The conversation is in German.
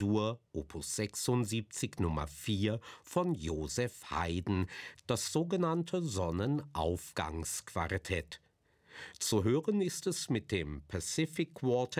C-Dur, Opus 76 Nummer 4 von Joseph Haydn, das sogenannte Sonnenaufgangsquartett. Zu hören ist es mit dem Pacific Quartet